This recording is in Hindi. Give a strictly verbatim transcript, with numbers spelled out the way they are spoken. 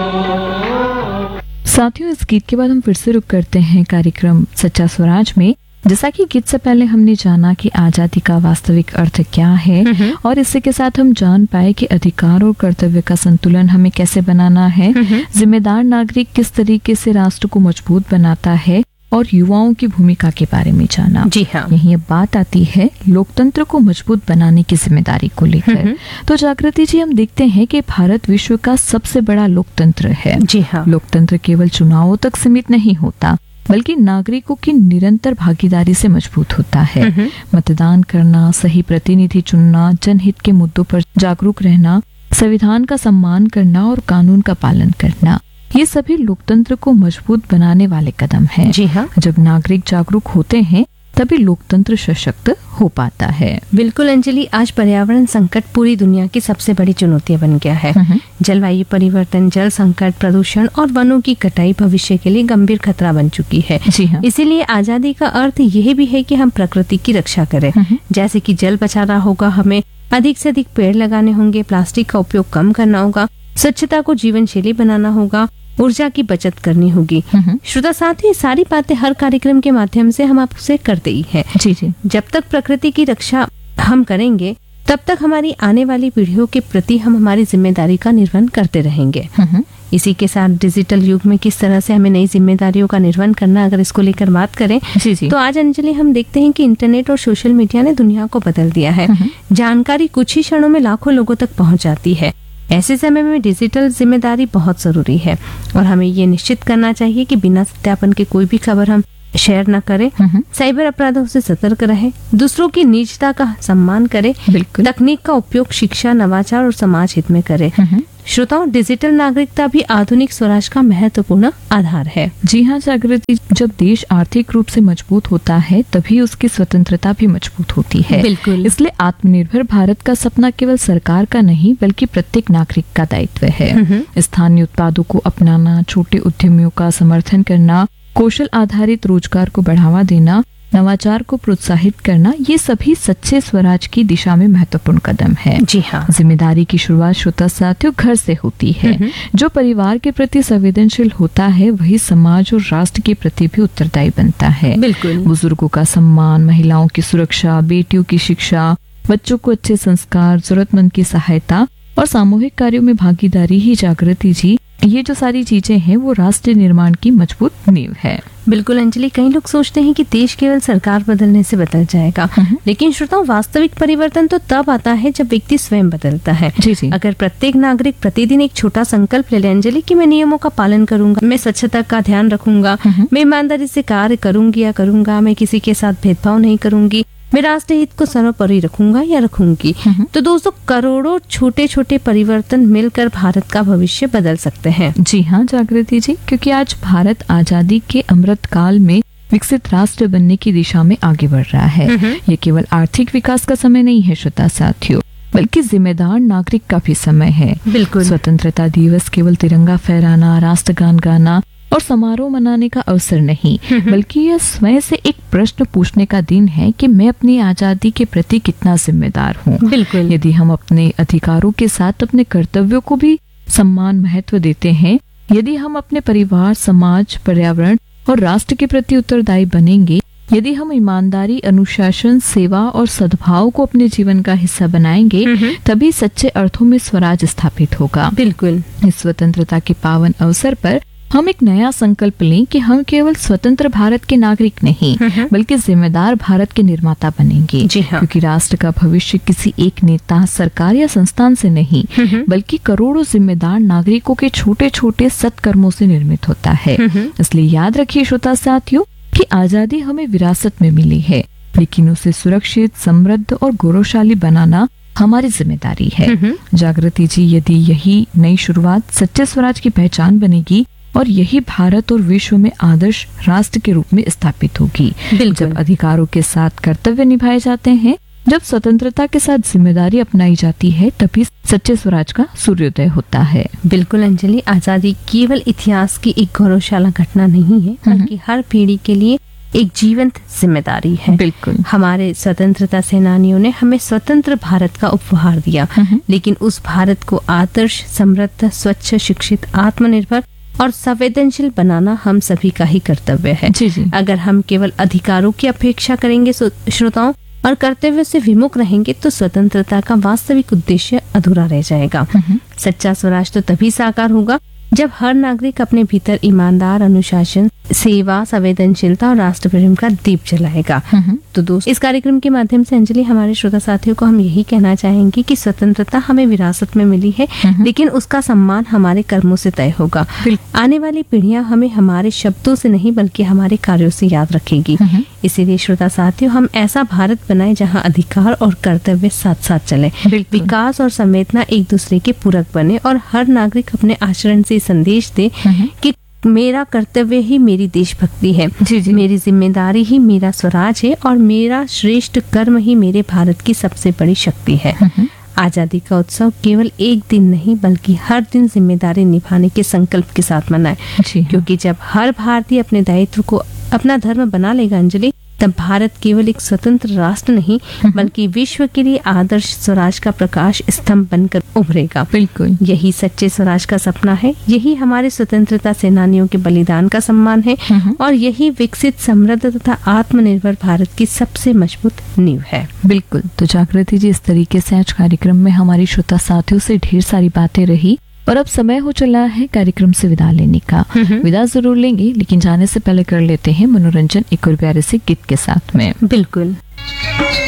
साथियों, इस गीत के बाद हम फिर से रुक करते हैं कार्यक्रम सच्चा स्वराज में। जैसा कि गीत से पहले हमने जाना कि आजादी का वास्तविक अर्थ क्या है, और इसी के साथ हम जान पाए कि अधिकार और कर्तव्य का संतुलन हमें कैसे बनाना है, जिम्मेदार नागरिक किस तरीके से राष्ट्र को मजबूत बनाता है, और युवाओं की भूमिका के बारे में जाना। जी हाँ। यही अब बात आती है लोकतंत्र को मजबूत बनाने की जिम्मेदारी को लेकर। तो जागृति जी, हम देखते हैं कि भारत विश्व का सबसे बड़ा लोकतंत्र है। जी हाँ। लोकतंत्र केवल चुनावों तक सीमित नहीं होता, बल्कि नागरिकों की निरंतर भागीदारी से मजबूत होता है। मतदान करना, सही प्रतिनिधि चुनना, जनहित के मुद्दों पर जागरूक रहना, संविधान का सम्मान करना और कानून का पालन करना, ये सभी लोकतंत्र को मजबूत बनाने वाले कदम हैं। जी हाँ। जब नागरिक जागरूक होते हैं तभी लोकतंत्र सशक्त हो पाता है। बिल्कुल अंजलि, आज पर्यावरण संकट पूरी दुनिया की सबसे बड़ी चुनौती बन गया है। जलवायु परिवर्तन, जल संकट, प्रदूषण और वनों की कटाई भविष्य के लिए गंभीर खतरा बन चुकी है। जी हाँ। इसीलिए आजादी का अर्थ यह भी है कि हम प्रकृति की रक्षा करें। जैसे कि जल बचाना होगा, हमें अधिक से अधिक पेड़ लगाने होंगे, प्लास्टिक का उपयोग कम करना होगा, स्वच्छता को जीवन शैली बनाना होगा, ऊर्जा की बचत करनी होगी। श्रोता साथी, सारी बातें हर कार्यक्रम के माध्यम से हम आपसे करते ही हैं। जी जी। जब तक प्रकृति की रक्षा हम करेंगे, तब तक हमारी आने वाली पीढ़ियों के प्रति हम हमारी जिम्मेदारी का निर्वहन करते रहेंगे। इसी के साथ डिजिटल युग में किस तरह से हमें नई जिम्मेदारियों का निर्वहन करना, अगर इसको लेकर बात करें जी जी। तो आज अंजलि हम देखते हैं कि इंटरनेट और सोशल मीडिया ने दुनिया को बदल दिया है। जानकारी कुछ ही क्षणों में लाखों लोगों तक पहुंच जाती है। ऐसे समय में डिजिटल जिम्मेदारी बहुत जरूरी है, और हमें ये निश्चित करना चाहिए कि बिना सत्यापन के कोई भी खबर हम शेयर न करें, साइबर अपराधों से सतर्क रहे, दूसरों की निजता का सम्मान करें, तकनीक का उपयोग शिक्षा, नवाचार और समाज हित में करें। श्रोताओं, डिजिटल नागरिकता भी आधुनिक स्वराज का महत्वपूर्ण आधार है। जी हाँ जागृति, जब देश आर्थिक रूप से मजबूत होता है तभी उसकी स्वतंत्रता भी मजबूत होती है। बिल्कुल। इसलिए आत्मनिर्भर भारत का सपना केवल सरकार का नहीं, बल्कि प्रत्येक नागरिक का दायित्व है। स्थानीय उत्पादों को अपनाना, छोटे उद्यमियों का समर्थन करना, कौशल आधारित रोजगार को बढ़ावा देना, नवाचार को प्रोत्साहित करना, ये सभी सच्चे स्वराज की दिशा में महत्वपूर्ण कदम है। जी हाँ। जिम्मेदारी की शुरुआत श्रोता साथियों घर से होती है। जो परिवार के प्रति संवेदनशील होता है वही समाज और राष्ट्र के प्रति भी उत्तरदायी बनता है। बिल्कुल। बुजुर्गों का सम्मान, महिलाओं की सुरक्षा, बेटियों की शिक्षा, बच्चों को अच्छे संस्कार, जरूरतमंद की सहायता और सामूहिक कार्यों में भागीदारी ही जागृति जी, ये जो सारी चीजें हैं वो राष्ट्र निर्माण की मजबूत नींव है। बिल्कुल अंजलि, कई लोग सोचते हैं कि देश केवल सरकार बदलने से बदल जाएगा, लेकिन श्रोताओं, वास्तविक परिवर्तन तो तब आता है जब व्यक्ति स्वयं बदलता है। जी जी। अगर प्रत्येक नागरिक प्रतिदिन एक छोटा संकल्प ले ले अंजलि कि मैं नियमों का पालन करूंगा, मैं स्वच्छता का ध्यान रखूंगा, मैं ईमानदारी से कार्य करूंगी या करूंगा, मैं किसी के साथ भेदभाव नहीं करूंगी, मैं राष्ट्र हित को सर्वोपरि रखूंगा या रखूंगी, तो दोस्तों करोड़ों छोटे छोटे परिवर्तन मिलकर भारत का भविष्य बदल सकते हैं। जी हाँ जागृति जी, क्योंकि आज भारत आजादी के अमृत काल में विकसित राष्ट्र बनने की दिशा में आगे बढ़ रहा है। ये केवल आर्थिक विकास का समय नहीं है श्रोता साथियों, बल्कि जिम्मेदार नागरिक का भी समय है। बिल्कुल। स्वतंत्रता दिवस केवल तिरंगा फहराना, राष्ट्रगान गाना और समारोह मनाने का अवसर नहीं, बल्कि यह स्वयं से एक प्रश्न पूछने का दिन है कि मैं अपनी आजादी के प्रति कितना जिम्मेदार हूँ। बिल्कुल। यदि हम अपने अधिकारों के साथ अपने कर्तव्यों को भी सम्मान महत्व देते हैं, यदि हम अपने परिवार, समाज, पर्यावरण और राष्ट्र के प्रति उत्तरदायी बनेंगे, यदि हम ईमानदारी, अनुशासन, सेवा और सद्भाव को अपने जीवन का हिस्सा बनाएंगे, तभी सच्चे अर्थों में स्वराज स्थापित होगा। बिल्कुल। इस स्वतंत्रता के पावन अवसर पर हम एक नया संकल्प लें कि हम केवल स्वतंत्र भारत के नागरिक नहीं, बल्कि जिम्मेदार भारत के निर्माता बनेंगे। जी हाँ। क्योंकि राष्ट्र का भविष्य किसी एक नेता, सरकार या संस्थान से नहीं, बल्कि करोड़ों जिम्मेदार नागरिकों के छोटे छोटे सत्कर्मों से निर्मित होता है। इसलिए याद रखिए श्रोता साथियों कि आजादी हमें विरासत में मिली है, लेकिन उसे सुरक्षित, समृद्ध और गौरवशाली बनाना हमारी जिम्मेदारी है। जागृति जी, यदि यही नई शुरुआत सच्चे स्वराज की पहचान बनेगी और यही भारत और विश्व में आदर्श राष्ट्र के रूप में स्थापित होगी। जब अधिकारों के साथ कर्तव्य निभाए जाते हैं, जब स्वतंत्रता के साथ जिम्मेदारी अपनाई जाती है, तभी सच्चे स्वराज का सूर्योदय होता है। बिल्कुल अंजलि, आजादी केवल इतिहास की एक गौरवशाला घटना नहीं है, बल्कि हर पीढ़ी के लिए एक जीवंत जिम्मेदारी है। बिल्कुल। हमारे स्वतंत्रता सेनानियों ने हमें स्वतंत्र भारत का उपहार दिया, लेकिन उस भारत को आदर्श, समृद्ध, स्वच्छ, शिक्षित, आत्मनिर्भर और संवेदनशील बनाना हम सभी का ही कर्तव्य है। जी जी। अगर हम केवल अधिकारों की अपेक्षा करेंगे श्रोताओं और कर्तव्य से विमुख रहेंगे तो स्वतंत्रता का वास्तविक उद्देश्य अधूरा रह जाएगा। सच्चा स्वराज तो तभी साकार होगा जब हर नागरिक अपने भीतर ईमानदार, अनुशासन, सेवा, संवेदनशीलता और राष्ट्र प्रेम का दीप जलाएगा। तो दोस्तों, इस कार्यक्रम के माध्यम से अंजलि, हमारे श्रोता साथियों को हम यही कहना चाहेंगे कि स्वतंत्रता हमें विरासत में मिली है, लेकिन उसका सम्मान हमारे कर्मों से तय होगा। आने वाली पीढ़ियां हमें हमारे शब्दों से नहीं बल्कि हमारे कार्यों से याद रखेगी। इसीलिए श्रोता साथियों, हम ऐसा भारत बनाए जहाँ अधिकार और कर्तव्य साथ साथ चले, विकास और संवेदना एक दूसरे के पूरक बने और हर नागरिक अपने आचरण से संदेश दे कि मेरा कर्तव्य ही मेरी देशभक्ति है, जी जी। मेरी जिम्मेदारी ही मेरा स्वराज है और मेरा श्रेष्ठ कर्म ही मेरे भारत की सबसे बड़ी शक्ति है। आजादी का उत्सव केवल एक दिन नहीं बल्कि हर दिन जिम्मेदारी निभाने के संकल्प के साथ मनाए, क्योंकि जब हर भारतीय अपने दायित्व को अपना धर्म बना लेगा अंजलि, तब भारत केवल एक स्वतंत्र राष्ट्र नहीं बल्कि विश्व के लिए आदर्श स्वराज का प्रकाश स्तंभ बनकर उभरेगा। बिल्कुल, यही सच्चे स्वराज का सपना है, यही हमारे स्वतंत्रता सेनानियों के बलिदान का सम्मान है और यही विकसित, समृद्ध तथा आत्मनिर्भर भारत की सबसे मजबूत नींव है। बिल्कुल। तो जागृति जी, इस तरीके से आज कार्यक्रम में हमारी श्रोता साथियों से ढेर सारी बातें रही और अब समय हो चला है कार्यक्रम से विदा लेने का। विदा जरूर लेंगे, लेकिन जाने से पहले कर लेते हैं मनोरंजन एक और प्यारे से गीत के साथ में। बिल्कुल।